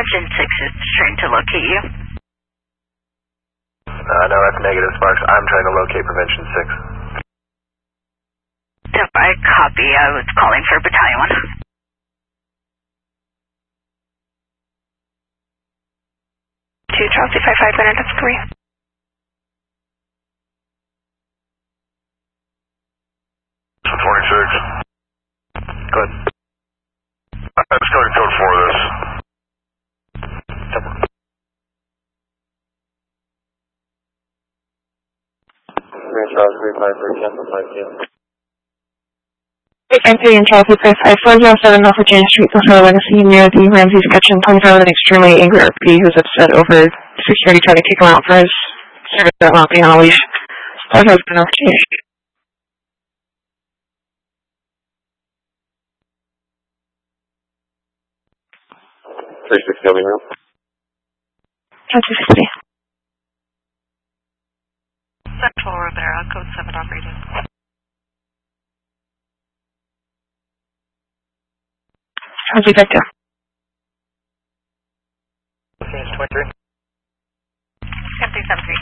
Prevention 6 is trying to locate you. No, that's negative, Sparks. I'm trying to locate Prevention 6. Yep, I copy. I was calling for Battalion 1. 2 Chelsea 55 minutes 3. Good. I'm starting code 4 of this. Entry in Chelsea Press, I 407 North Virginia Street, Ohio, Legacy, near the Ramsey Sketchin, 25 with an extremely angry RP who's upset over security trying to kick him out for his service that not being on a leash. That has been North Virginia Street. 36 Kelvin room. 260. Central Rivera, code 7 operating. Chelsea Victor. 23. Empty 73.